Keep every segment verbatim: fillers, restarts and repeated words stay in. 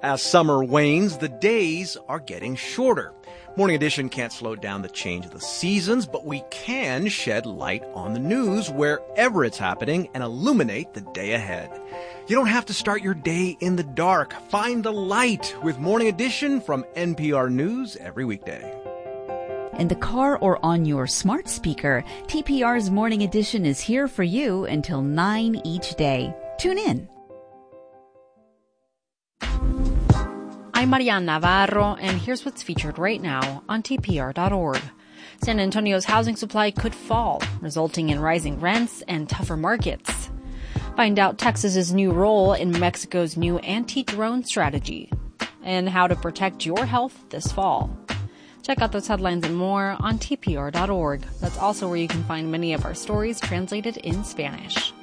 As summer wanes, the days are getting shorter. Morning Edition can't slow down the change of the seasons, but we can shed light on the news wherever it's happening and illuminate the day ahead. You don't have to start your day in the dark. Find the light with Morning Edition from N P R News every weekday. In the car or on your smart speaker, T P R's Morning Edition is here for you until nine each day. Tune in. I'm Marianne Navarro, and here's what's featured right now on T P R dot org. San Antonio's housing supply could fall, resulting in rising rents and tougher markets. Find out Texas's new role in Mexico's new anti-drone strategy, and how to protect your health this fall. Check out those headlines and more on T P R dot org. That's also where you can find many of our stories translated in Spanish.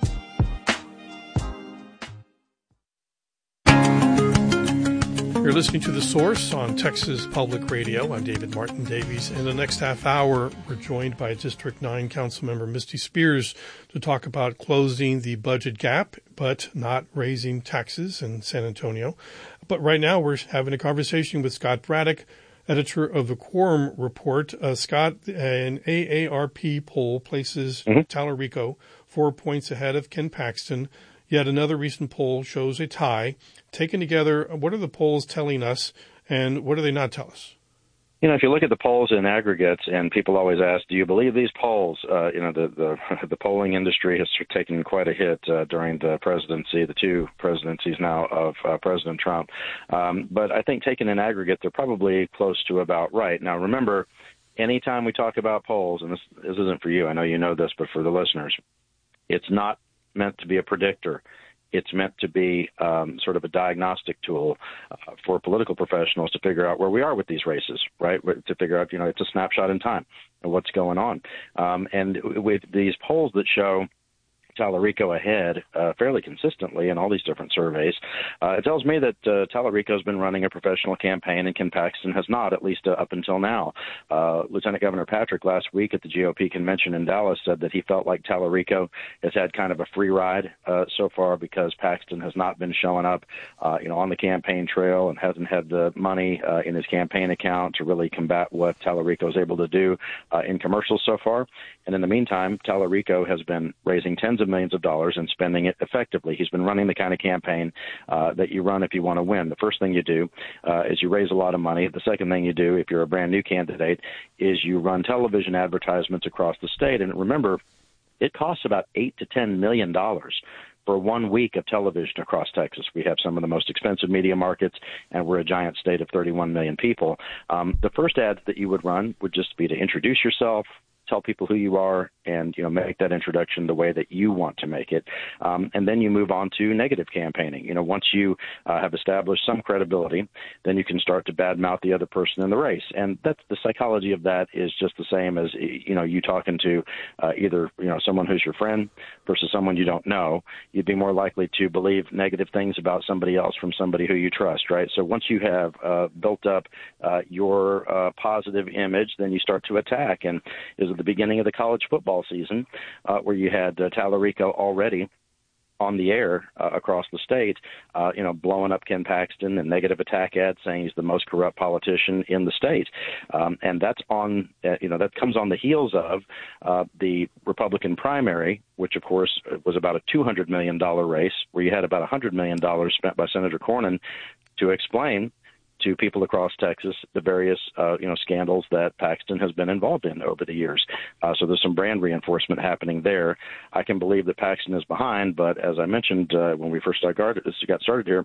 You're listening to The Source on Texas Public Radio. I'm David Martin Davies. In the next half hour, we're joined by District nine Councilmember Misty Spears to talk about closing the budget gap, but not raising taxes in San Antonio. But right now, we're having a conversation with Scott Braddock, editor of the Quorum Report. Uh, Scott, an A A R P poll places mm-hmm. Tallarico four points ahead of Ken Paxton. Yet another recent poll shows a tie. Taken together, what are the polls telling us, and what do they not tell us? You know, if you look at the polls in aggregates, and people always ask, do you believe these polls? Uh, you know, the, the the polling industry has taken quite a hit uh, during the presidency, the two presidencies now of uh, President Trump. Um, but I think taken in aggregate, they're probably close to about right. Now, remember, anytime we talk about polls, and this, this isn't for you, I know you know this, but for the listeners, it's not meant to be a predictor. It's meant to be um, sort of a diagnostic tool uh, for political professionals to figure out where we are with these races, right? To figure out, you know, it's a snapshot in time of what's going on. Um, and with these polls that show Tallarico ahead uh, fairly consistently in all these different surveys, uh, it tells me that uh, Tallarico's been running a professional campaign and Ken Paxton has not, at least uh, up until now. Uh, Lieutenant Governor Patrick last week at the G O P convention in Dallas said that he felt like Tallarico has had kind of a free ride uh, so far because Paxton has not been showing up, uh, you know, on the campaign trail and hasn't had the money uh, in his campaign account to really combat what Tallarico is able to do uh, in commercials so far. And in the meantime, Tallarico has been raising tens of millions of dollars and spending it effectively. He's been running the kind of campaign uh, that you run if you want to win. The first thing you do uh, is you raise a lot of money. The second thing you do, if you're a brand new candidate, is you run television advertisements across the state. And remember, it costs about eight to ten million dollars for one week of television across Texas. We have some of the most expensive media markets, and we're a giant state of thirty-one million people. Um, the first ads that you would run would just be to introduce yourself, tell people who you are, and, you know, make that introduction the way that you want to make it. Um, and then you move on to negative campaigning. You know, once you uh, have established some credibility, then you can start to badmouth the other person in the race. And that's the psychology of that is just the same as, you know, you talking to uh, either, you know, someone who's your friend versus someone you don't know. You'd be more likely to believe negative things about somebody else from somebody who you trust, right? So once you have uh, built up uh, your uh, positive image, then you start to attack. And is at the beginning of the college football season, uh, where you had uh, Tallarico already on the air uh, across the state, uh, you know, blowing up Ken Paxton and negative attack ads saying he's the most corrupt politician in the state. Um, and that's on, uh, you know, that comes on the heels of uh, the Republican primary, which, of course, was about a two hundred million dollars race where you had about one hundred million dollars spent by Senator Cornyn to explain to people across Texas the various, uh, you know, scandals that Paxton has been involved in over the years. Uh, so there's some brand reinforcement happening there. I can believe that Paxton is behind, but as I mentioned uh, when we first got started here,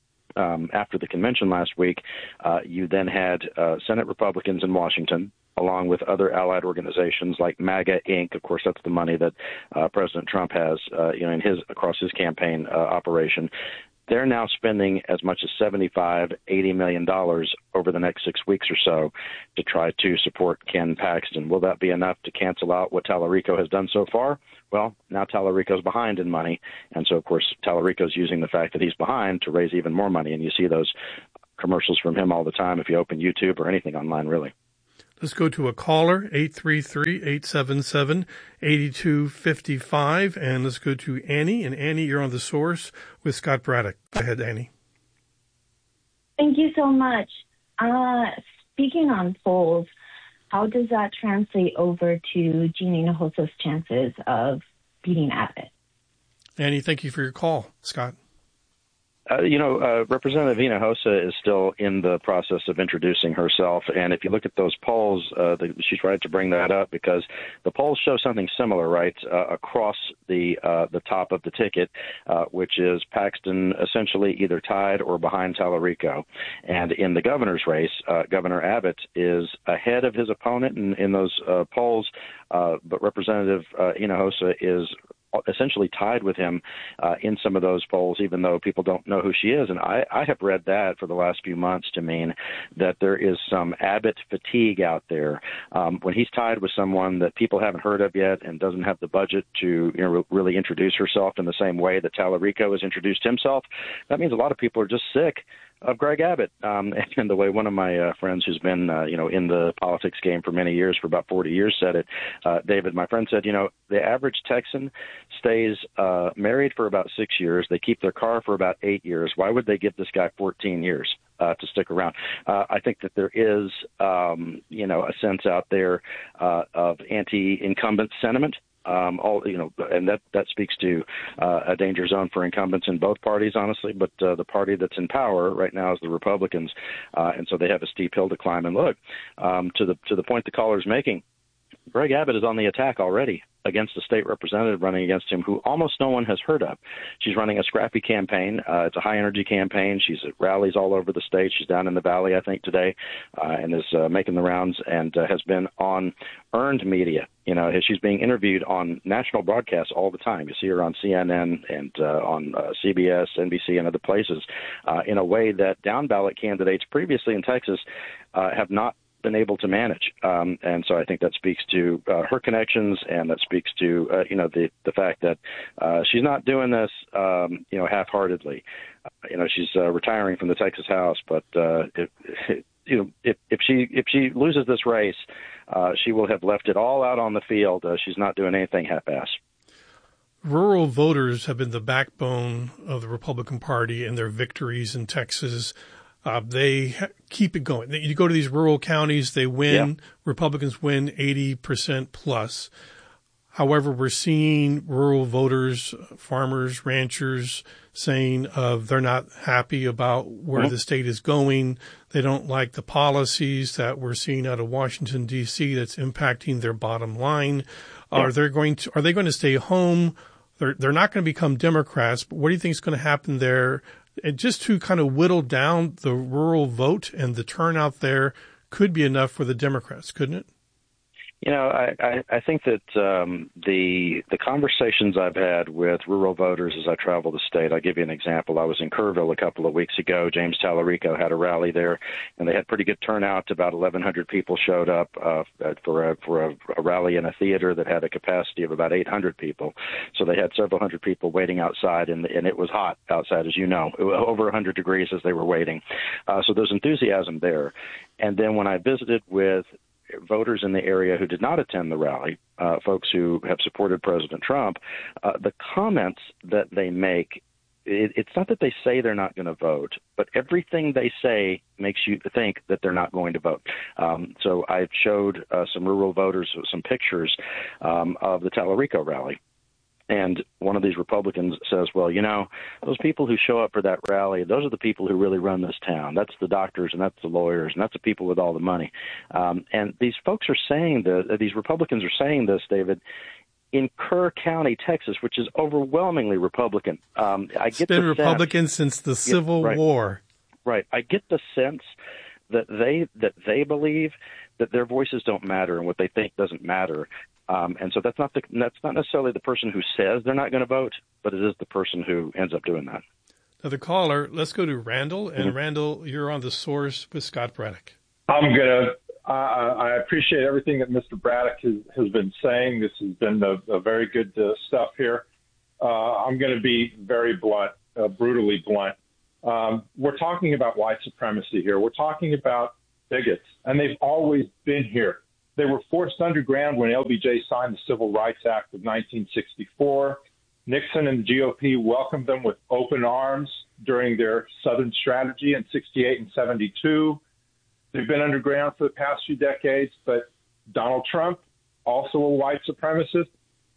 um, after the convention last week, uh, you then had uh, Senate Republicans in Washington, along with other allied organizations like MAGA Incorporated. Of course, that's the money that uh, President Trump has, uh, you know, in his across his campaign uh, operation. They're now spending as much as seventy-five, eighty million dollars over the next six weeks or so to try to support Ken Paxton. Will that be enough to cancel out what Tallarico has done so far? Well, now Tallarico's behind in money, and so, of course, Tallarico's using the fact that he's behind to raise even more money, and you see those commercials from him all the time if you open YouTube or anything online, really. Let's go to a caller, eight three three, eight seven seven, eight two five five, and let's go to Annie. And Annie, you're on The Source with Scott Braddock. Go ahead, Annie. Thank you so much. Uh, speaking on polls, how does that translate over to Gina Hinojosa's chances of beating Abbott? Annie, thank you for your call. Scott? Uh, you know, uh, Representative Hinojosa is still in the process of introducing herself, and if you look at those polls, uh, the, she's right to bring that up because the polls show something similar, right, uh, across the uh, the top of the ticket, uh, which is Paxton essentially either tied or behind Tallarico. And in the governor's race, uh, Governor Abbott is ahead of his opponent in, in those uh, polls, uh, but Representative uh, Hinojosa is essentially tied with him uh, in some of those polls, even though people don't know who she is. And I, I have read that for the last few months to mean that there is some Abbott fatigue out there. Um, when he's tied with someone that people haven't heard of yet and doesn't have the budget to you know, re- really introduce herself in the same way that Tallarico has introduced himself, that means a lot of people are just sick of Greg Abbott. Um, and the way one of my uh, friends who's been, uh, you know, in the politics game for many years, for about forty years, said it, uh, David, my friend said, you know, the average Texan stays uh, married for about six years. They keep their car for about eight years. Why would they give this guy fourteen years uh, to stick around? Uh, I think that there is, um, you know, a sense out there uh, of anti-incumbent sentiment. Um, all you know, and that, that speaks to uh, a danger zone for incumbents in both parties, honestly. But uh, the party that's in power right now is the Republicans, uh, and so they have a steep hill to climb. And look, um, to the to the point the caller's making, Greg Abbott is on the attack already against a state representative running against him who almost no one has heard of. She's running a scrappy campaign. Uh, it's a high-energy campaign. She's at rallies all over the state. She's down in the Valley, I think, today, uh, and is uh, making the rounds and uh, has been on earned media. You know, she's being interviewed on national broadcasts all the time. You see her on C N N and uh, on uh, C B S, N B C, and other places uh, in a way that down-ballot candidates previously in Texas uh, have not been able to manage. Um, and so I think that speaks to uh, her connections, and that speaks to, uh, you know, the, the fact that uh, she's not doing this, um, you know, half-heartedly. Uh, you know, she's uh, retiring from the Texas House, but, uh, it, it, you know, if, if she if she loses this race, uh, she will have left it all out on the field. Uh, she's not doing anything half-ass. Rural voters have been the backbone of the Republican Party and their victories in Texas. Uh, they ha- keep it going. You go to these rural counties, they win. Yeah. Republicans win eighty percent plus. However, we're seeing rural voters, farmers, ranchers saying uh, they're not happy about where mm-hmm. the state is going. They don't like the policies that we're seeing out of Washington, D C that's impacting their bottom line. Yeah. Are they going to, are they going to stay home? They're, they're not going to become Democrats, but what do you think is going to happen there? And just to kind of whittle down the rural vote and the turnout there could be enough for the Democrats, couldn't it? You know, I, I, I think that um, the the conversations I've had with rural voters as I travel the state, I'll give you an example. I was in Kerrville a couple of weeks ago. James Tallarico had a rally there, and they had pretty good turnout. About eleven hundred people showed up uh, for, a, for a, a rally in a theater that had a capacity of about eight hundred people. So they had several hundred people waiting outside, and, and it was hot outside, as you know, over one hundred degrees as they were waiting. Uh, so there's enthusiasm there. And then when I visited with voters in the area who did not attend the rally, uh, folks who have supported President Trump, uh, the comments that they make, it, it's not that they say they're not going to vote, but everything they say makes you think that they're not going to vote. Um, so I showed uh, some rural voters some pictures um, of the Tallarico rally. And one of these Republicans says, well, you know, those people who show up for that rally, those are the people who really run this town. That's the doctors and that's the lawyers and that's the people with all the money. Um, and these folks are saying this, these Republicans are saying this, David, in Kerr County, Texas, which is overwhelmingly Republican. Um, I it's get been the Republican sense, since the Civil yeah, right, War. Right. I get the sense that they that they believe that their voices don't matter and what they think doesn't matter. Um, and so that's not the, that's not necessarily the person who says they're not going to vote, but it is the person who ends up doing that. Another caller. Let's go to Randall. And mm-hmm. Randall, you're on The Source with Scott Braddock. I'm going to uh, I appreciate everything that Mister Braddock has, has been saying. This has been a, a very good uh, stuff here. Uh, I'm going to be very blunt, uh, brutally blunt. Um, we're talking about white supremacy here. We're talking about bigots, and they've always been here. They were forced underground when L B J signed the Civil Rights Act of nineteen sixty-four. Nixon and the G O P welcomed them with open arms during their Southern strategy in sixty-eight and seventy-two. They've been underground for the past few decades, but Donald Trump, also a white supremacist,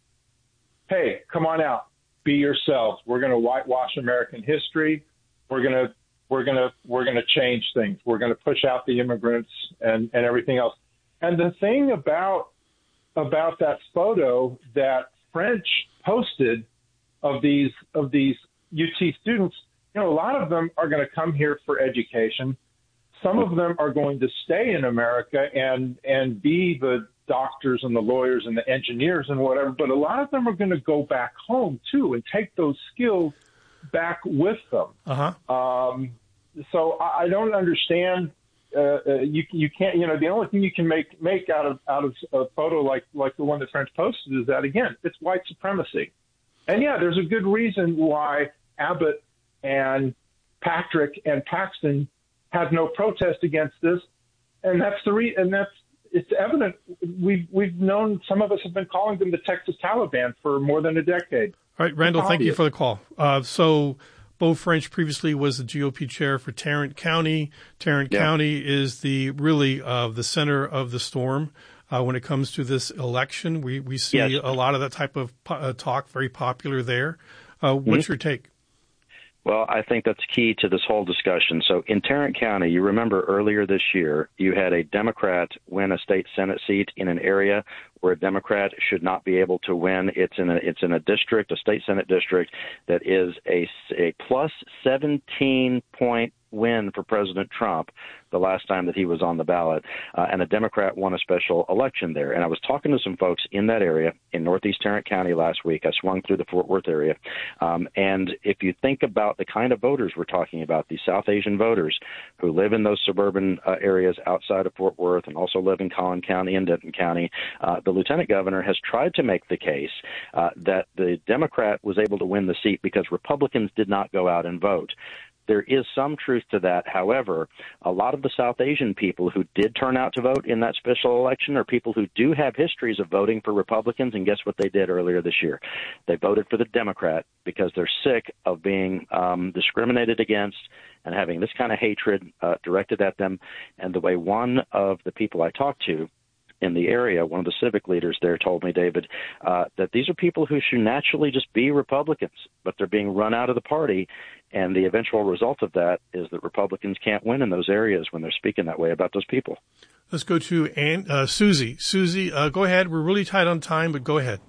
hey, come on out, be yourselves. We're going to whitewash American history. We're going to we're going to we're going to change things. We're going to push out the immigrants and, and everything else. And the thing about about that photo that French posted of these of these U T students, you know, a lot of them are going to come here for education. Some of them are going to stay in America and and be the doctors and the lawyers and the engineers and whatever, but a lot of them are going to go back home too and take those skills back with them. Uh-huh. Um, so I, I don't understand. Uh, uh, you you can't. You know, the only thing you can make make out of out of a photo like like the one that French posted is that, again, it's white supremacy. And yeah, there's a good reason why Abbott and Patrick and Paxton had no protest against this, and that's the re- and that's it's evident. We've we've known, some of us have been calling them the Texas Taliban for more than a decade. All right, Randall, thank you for the call. Uh, so, Beau French previously was the G O P chair for Tarrant County. Tarrant yeah. County is the really uh, the center of the storm uh, when it comes to this election. We we see yes. a lot of that type of po- uh, talk very popular there. Uh, what's mm-hmm. your take? Well, I think that's key to this whole discussion. So in Tarrant County, you remember earlier this year, you had a Democrat win a state Senate seat in an area where a Democrat should not be able to win. It's in a it's in a district, a state Senate district, that is a, a plus seventeen point win for President Trump the last time that he was on the ballot, uh, and a Democrat won a special election there. And I was talking to some folks in that area in northeast Tarrant County last week. I swung through the Fort Worth area, um, and if you think about the kind of voters we're talking about, these South Asian voters who live in those suburban uh, areas outside of Fort Worth and also live in Collin County and Denton County, uh, the lieutenant governor has tried to make the case uh, that the Democrat was able to win the seat because Republicans did not go out and vote. There is some truth to that. However, a lot of the South Asian people who did turn out to vote in that special election are people who do have histories of voting for Republicans, and guess what they did earlier this year? They voted for the Democrat because they're sick of being um, discriminated against and having this kind of hatred uh, directed at them. And the way one of the people I talked to in the area, one of the civic leaders there told me, David, uh, that these are people who should naturally just be Republicans, but they're being run out of the party. And the eventual result of that is that Republicans can't win in those areas when they're speaking that way about those people. Let's go to Ann, uh, Susie. Susie, uh, go ahead. We're really tight on time, but go ahead.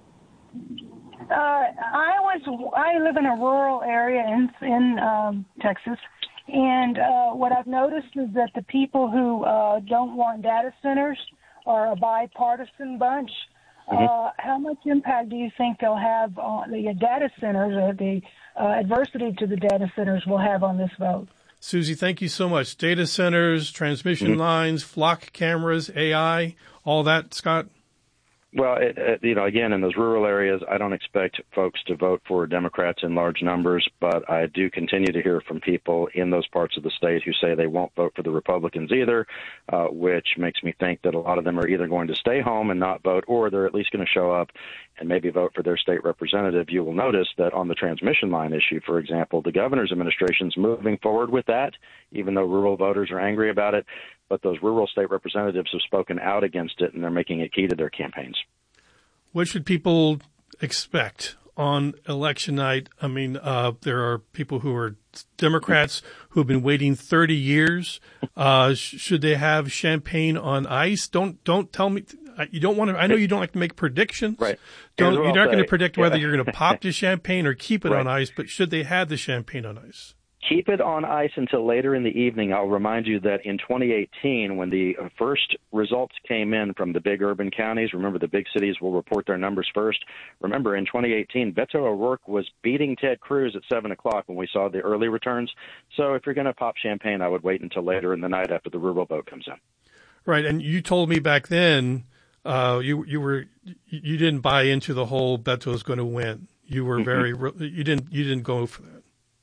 Uh, I was I live in a rural area in in um, Texas, and uh, what I've noticed is that the people who uh, don't want data centers are a bipartisan bunch. Mm-hmm. Uh, how much impact do you think they'll have on the data centers, or the uh, adversity to the data centers will have on this vote? Susie, thank you so much. Data centers, transmission mm-hmm. lines, flock cameras, A I, all that, Scott? Well, it, it, you know, again, in those rural areas, I don't expect folks to vote for Democrats in large numbers, but I do continue to hear from people in those parts of the state who say they won't vote for the Republicans either, uh, which makes me think that a lot of them are either going to stay home and not vote, or they're at least going to show up and maybe vote for their state representative. You will notice that on the transmission line issue, for example, the governor's administration is moving forward with that, even though rural voters are angry about it. But those rural state representatives have spoken out against it, and they're making it key to their campaigns. What should people expect on election night? I mean, uh, there are people who are Democrats who have been waiting thirty years. Uh, sh- should they have champagne on ice? Don't don't tell me. You don't want to. I know you don't like to make predictions. Right. Don't, you're not going to predict whether yeah. you're going to pop the champagne or keep it right. on ice. But should they have the champagne on ice? Keep it on ice until later in the evening. I'll remind you that in twenty eighteen, when the first results came in from the big urban counties, remember the big cities will report their numbers first. Remember, in twenty eighteen, Beto O'Rourke was beating Ted Cruz at seven o'clock when we saw the early returns. So if you're going to pop champagne, I would wait until later in the night after the rural vote comes in. Right, and you told me back then uh, you you were you didn't buy into the whole Beto's going to win. You were very you didn't you didn't go for that.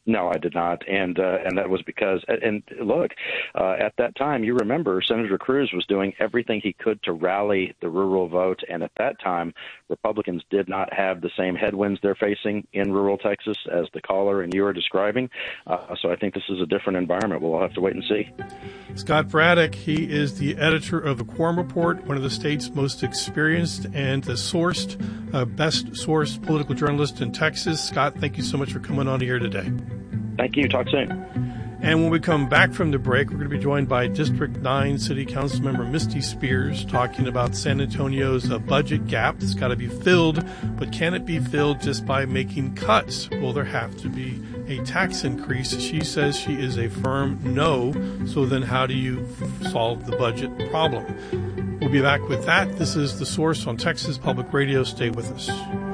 No, I did not, and uh, and that was because, and look, uh, at that time, you remember Senator Cruz was doing everything he could to rally the rural vote, and at that time, Republicans did not have the same headwinds they're facing in rural Texas as the caller and you are describing. Uh, so I think this is a different environment. We'll have to wait and see. Scott Braddock, he is the editor of the Quorum Report, one of the state's most experienced and the sourced, uh, best sourced political journalist in Texas. Scott, thank you so much for coming on here today. Thank you. Talk soon. And when we come back from the break, we're going to be joined by District nine City Council Member Misty Spears talking about San Antonio's uh, budget gap that's got to be filled. But can it be filled just by making cuts? Will there have to be a tax increase? She says she is a firm no. So then how do you f- solve the budget problem? We'll be back with that. This is The Source on Texas Public Radio. Stay with us.